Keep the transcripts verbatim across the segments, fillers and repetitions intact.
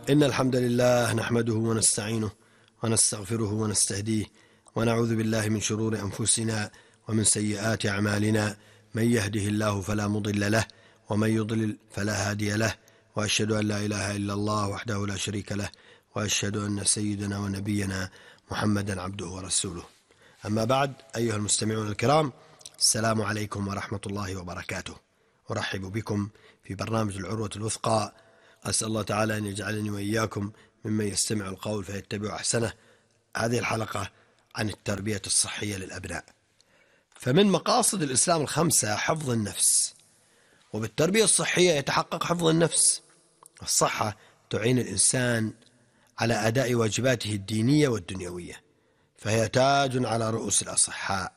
إن الحمد لله نحمده ونستعينه ونستغفره ونستهديه ونعوذ بالله من شرور أنفسنا ومن سيئات أعمالنا. من يهده الله فلا مضل له ومن يضلل فلا هادي له، وأشهد أن لا إله إلا الله وحده لا شريك له، وأشهد أن سيدنا ونبينا محمدا عبده ورسوله. أما بعد، أيها المستمعون الكرام، السلام عليكم ورحمة الله وبركاته. أرحب بكم في برنامج العروة الوثقى. أسأل الله تعالى أن يجعلني وإياكم ممن يستمع القول فيتبع أحسنه. هذه الحلقة عن التربية الصحية للأبناء. فمن مقاصد الإسلام الخمسة حفظ النفس، وبالتربية الصحية يتحقق حفظ النفس. الصحة تعين الإنسان على أداء واجباته الدينية والدنيوية، فهي تاج على رؤوس الأصحاء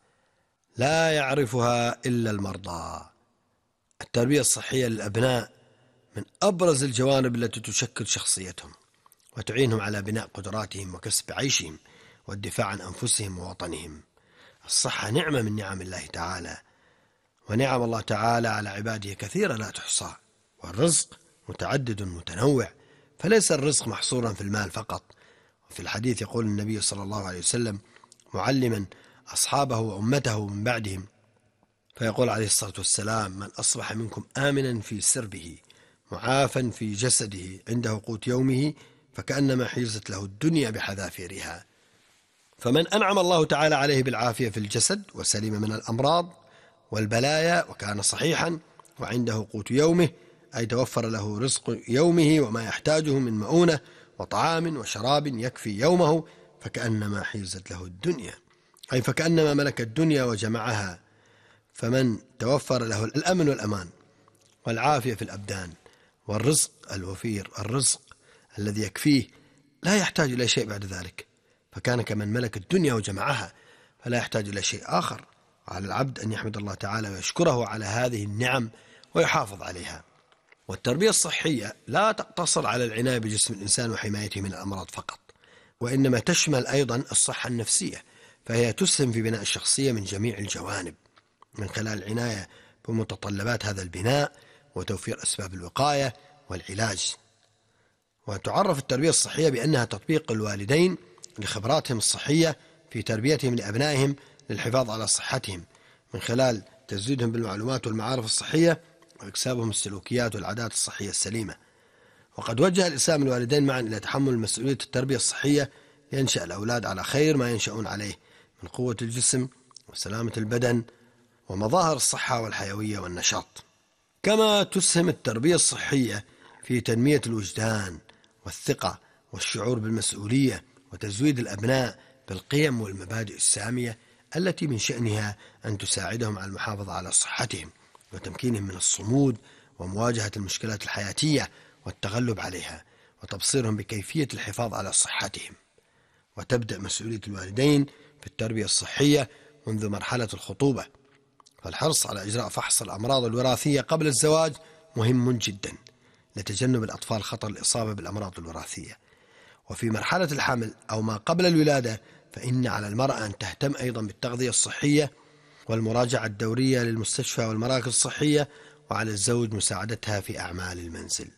لا يعرفها إلا المرضى. التربية الصحية للأبناء من أبرز الجوانب التي تشكل شخصيتهم وتعينهم على بناء قدراتهم وكسب عيشهم والدفاع عن أنفسهم ووطنهم. الصحة نعمة من نعم الله تعالى، ونعم الله تعالى على عباده كثيرة لا تحصى، والرزق متعدد متنوع، فليس الرزق محصورا في المال فقط. وفي الحديث يقول النبي صلى الله عليه وسلم معلما أصحابه وأمته من بعدهم، فيقول عليه الصلاة والسلام: من أصبح منكم آمنا في سربه معافا في جسده عنده قوت يومه فكأنما حيزت له الدنيا بحذافيرها. فمن أنعم الله تعالى عليه بالعافية في الجسد وسلم من الأمراض والبلايا وكان صحيحا وعنده قوت يومه، أي توفر له رزق يومه وما يحتاجه من مؤونة وطعام وشراب يكفي يومه، فكأنما حيزت له الدنيا، أي فكأنما ملك الدنيا وجمعها. فمن توفر له الأمن والأمان والعافية في الأبدان والرزق الوفير، الرزق الذي يكفيه لا يحتاج إلى شيء بعد ذلك، فكان كمن ملك الدنيا وجمعها فلا يحتاج إلى شيء آخر. وعلى العبد أن يحمد الله تعالى ويشكره على هذه النعم ويحافظ عليها. والتربية الصحية لا تقتصر على العناية بجسم الإنسان وحمايته من الأمراض فقط، وإنما تشمل أيضا الصحة النفسية، فهي تسهم في بناء الشخصية من جميع الجوانب من خلال العناية بمتطلبات هذا البناء وتوفير أسباب الوقاية والعلاج. وتعرف التربية الصحية بأنها تطبيق الوالدين لخبراتهم الصحية في تربيتهم لأبنائهم للحفاظ على صحتهم من خلال تزويدهم بالمعلومات والمعارف الصحية وإكسابهم السلوكيات والعادات الصحية السليمة. وقد وجه الإسلام الوالدين معا إلى تحمل مسؤولية التربية الصحية لينشأ الأولاد على خير ما ينشأون عليه من قوة الجسم وسلامة البدن ومظاهر الصحة والحيوية والنشاط. كما تسهم التربية الصحية في تنمية الوجدان والثقة والشعور بالمسؤولية وتزويد الأبناء بالقيم والمبادئ السامية التي من شأنها أن تساعدهم على المحافظة على صحتهم وتمكينهم من الصمود ومواجهة المشكلات الحياتية والتغلب عليها، وتبصيرهم بكيفية الحفاظ على صحتهم. وتبدأ مسؤولية الوالدين في التربية الصحية منذ مرحلة الخطوبة، فالحرص على إجراء فحص الأمراض الوراثية قبل الزواج مهم جدا لتجنب الأطفال خطر الإصابة بالأمراض الوراثية. وفي مرحلة الحمل أو ما قبل الولادة فإن على المرأة أن تهتم أيضا بالتغذية الصحية والمراجعة الدورية للمستشفى والمراكز الصحية، وعلى الزوج مساعدتها في أعمال المنزل.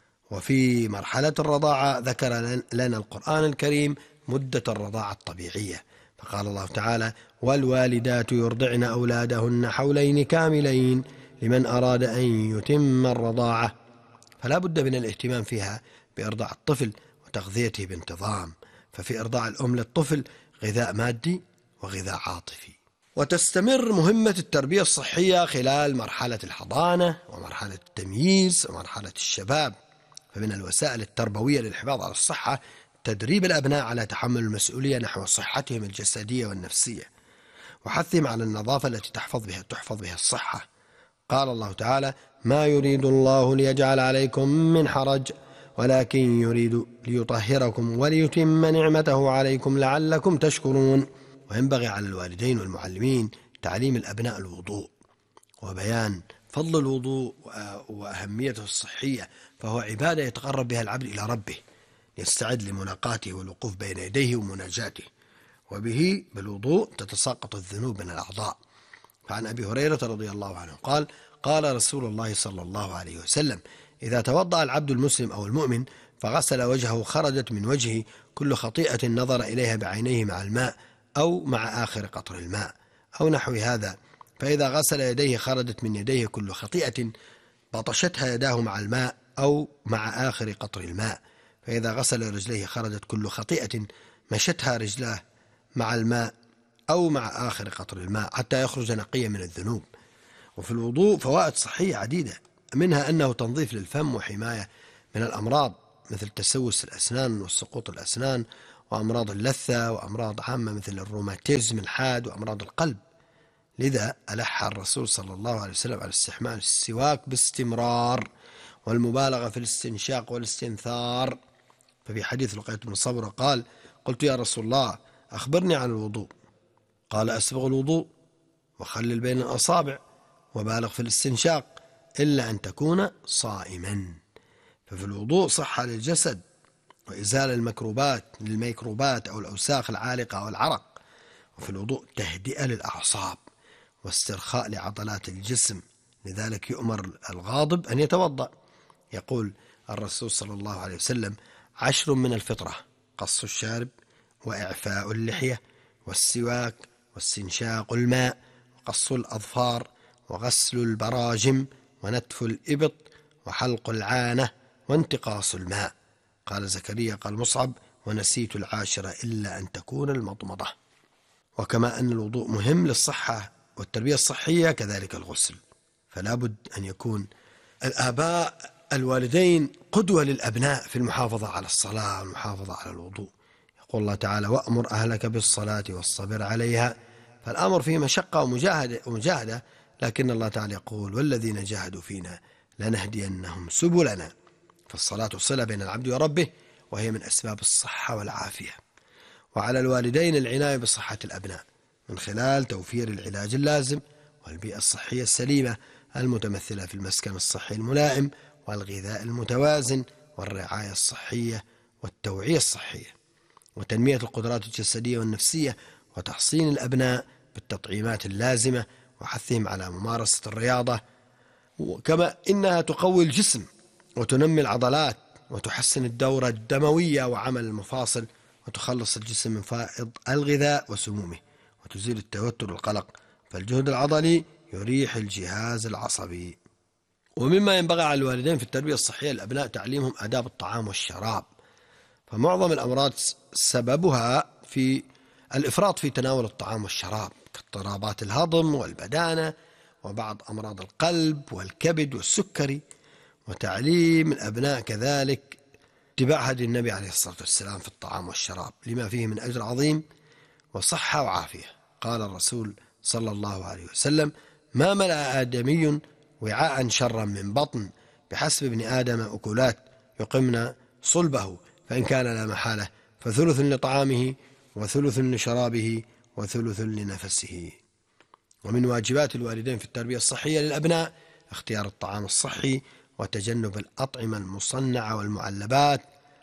وفي مرحلة الرضاعة ذكر لنا القرآن الكريم مدة الرضاعة الطبيعية، فقال الله تعالى: والوالدات يرضعن أولادهن حولين كاملين لمن أراد أن يتم الرضاعة. فلا بد من الاهتمام فيها بإرضاع الطفل وتغذيته بانتظام، ففي إرضاع الأم للطفل غذاء مادي وغذاء عاطفي. وتستمر مهمة التربية الصحية خلال مرحلة الحضانة ومرحلة التمييز ومرحلة الشباب. فمن الوسائل التربوية للحفاظ على الصحة تدريب الأبناء على تحمل المسؤولية نحو صحتهم الجسدية والنفسية، وحثهم على النظافة التي تحفظ بها تحفظ بها الصحة. قال الله تعالى: ما يريد الله ليجعل عليكم من حرج ولكن يريد ليطهركم وليتم نعمته عليكم لعلكم تشكرون. وينبغي على الوالدين والمعلمين تعليم الأبناء الوضوء وبيان فضل الوضوء وأهميته الصحية، فهو عبادة يتقرب بها العبد إلى ربه يستعد لملاقاته والوقوف بين يديه ومناجاته، وبه بالوضوء تتساقط الذنوب من الأعضاء. فعن أبي هريرة رضي الله عنه قال: قال رسول الله صلى الله عليه وسلم: إذا توضأ العبد المسلم أو المؤمن فغسل وجهه خرجت من وجهه كل خطيئة نظر إليها بعينيه مع الماء أو مع آخر قطر الماء أو نحو هذا. فإذا غسل يديه خرجت من يديه كل خطيئة بطشتها يداه مع الماء أو مع آخر قطر الماء. فإذا غسل رجليه خرجت كل خطيئة مشتها رجلاه مع الماء أو مع آخر قطر الماء حتى يخرج نقيا من الذنوب. وفي الوضوء فوائد صحية عديدة، منها أنه تنظيف للفم وحماية من الأمراض مثل تسوس الأسنان وسقوط الأسنان وأمراض اللثة وأمراض عامة مثل الروماتيزم الحاد وأمراض القلب. لذا ألح الرسول صلى الله عليه وسلم على استحمال السواك باستمرار والمبالغة في الاستنشاق والاستنثار. ففي حديث لقيط بن صبرة قال: قلت يا رسول الله أخبرني عن الوضوء، قال: أسبغ الوضوء وخلل بين الأصابع وبالغ في الاستنشاق إلا أن تكون صائما. ففي الوضوء صحة للجسد وإزالة الميكروبات للميكروبات أو الأوساخ العالقة أو العرق. وفي الوضوء تهدئة للأعصاب واسترخاء لعضلات الجسم، لذلك يؤمر الغاضب أن يتوضأ. يقول الرسول صلى الله عليه وسلم: عشر من الفطرة: قص الشارب وإعفاء اللحية والسواك واستنشاق الماء وقص الأظفار وغسل البراجم ونتف الإبط وحلق العانة وانتقاص الماء. قال زكريا قال مصعب: ونسيت العاشرة إلا أن تكون المضمضة. وكما أن الوضوء مهم للصحة والتربية الصحية كذلك الغسل، فلا بد أن يكون الآباء الوالدين قدوة للأبناء في المحافظة على الصلاة والمحافظة على الوضوء. يقول الله تعالى: وأمر أهلك بالصلاة والصبر عليها. فالأمر فيه مشقة ومجاهدة, ومجاهدة لكن الله تعالى يقول: والذين جاهدوا فينا لنهدينهم سبلنا. فالصلاة صلة بين العبد وربه، وهي من أسباب الصحة والعافية. وعلى الوالدين العناية بصحة الأبناء من خلال توفير العلاج اللازم والبيئة الصحية السليمة المتمثلة في المسكن الصحي الملائم والغذاء المتوازن والرعاية الصحية والتوعية الصحية وتنمية القدرات الجسدية والنفسية وتحصين الأبناء بالتطعيمات اللازمة وحثهم على ممارسة الرياضة، كما إنها تقوي الجسم وتنمي العضلات وتحسن الدورة الدموية وعمل المفاصل وتخلص الجسم من فائض الغذاء وسمومه وتزيل التوتر والقلق. فالجهد العضلي يريح الجهاز العصبي. ومما ينبغي على الوالدين في التربية الصحية للأبناء تعليمهم آداب الطعام والشراب، فمعظم الأمراض سببها في الإفراط في تناول الطعام والشراب كاضطرابات الهضم والبدانة وبعض أمراض القلب والكبد والسكري. وتعليم الأبناء كذلك اتباع هدي النبي عليه الصلاة والسلام في الطعام والشراب لما فيه من أجر عظيم وصحة وعافية. قال الرسول صلى الله عليه وسلم: ما ملأ آدمي وعاء شرا من بطن بحسب ابن آدم أكلات يقمن صلبه، فإن كان لا محالة فثلث لطعامه وثلث لشرابه وثلث لنفسه. ومن واجبات الوالدين في التربية الصحية للأبناء اختيار الطعام الصحي وتجنب الأطعمة المصنعة والمعلبات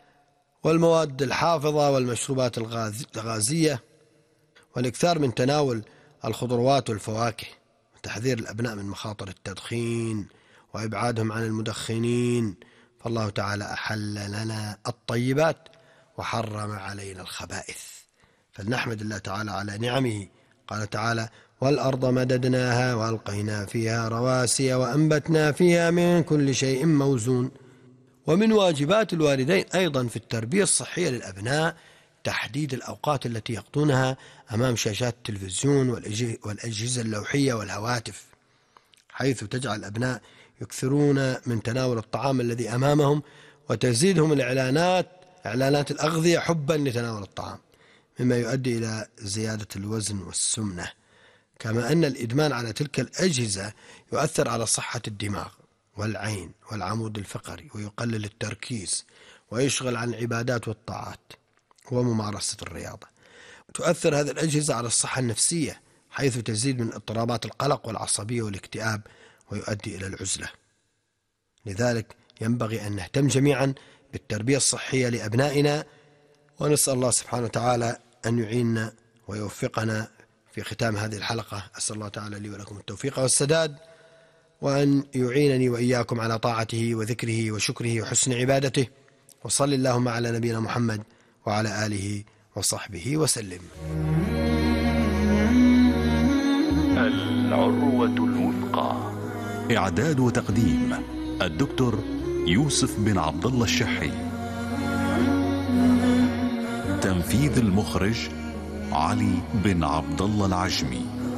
والمواد الحافظة والمشروبات الغازية، والإكثار من تناول الخضروات والفواكه، وتحذير الأبناء من مخاطر التدخين وإبعادهم عن المدخنين. فالله تعالى أحل لنا الطيبات وحرم علينا الخبائث، فلنحمد الله تعالى على نعمه. قال تعالى: والأرض مددناها وألقينا فيها رواسي وأنبتنا فيها من كل شيء موزون. ومن واجبات الوالدين أيضا في التربية الصحية للأبناء تحديد الأوقات التي يقضونها أمام شاشات التلفزيون والأجهزة اللوحية والهواتف، حيث تجعل الأبناء يكثرون من تناول الطعام الذي أمامهم وتزيدهم الإعلانات إعلانات الأغذية حبا لتناول الطعام، مما يؤدي إلى زيادة الوزن والسمنة. كما أن الإدمان على تلك الأجهزة يؤثر على صحة الدماغ والعين والعمود الفقري ويقلل التركيز ويشغل عن العبادات والطاعات وممارسة الرياضة. تؤثر هذه الأجهزة على الصحة النفسية حيث تزيد من اضطرابات القلق والعصبية والاكتئاب ويؤدي إلى العزلة. لذلك ينبغي أن نهتم جميعا بالتربية الصحية لأبنائنا، ونسأل الله سبحانه وتعالى أن يعيننا ويوفقنا في ختام هذه الحلقة. أسأل الله تعالى لي ولكم التوفيق والسداد، وأن يعينني وإياكم على طاعته وذكره وشكره وحسن عبادته. وصل اللهم على نبينا محمد وعلى آله وصحبه وسلم. العروة الوثقى. إعداد وتقديم الدكتور يوسف بن عبد الله الشحي. تنفيذ المخرج علي بن عبد الله العجمي.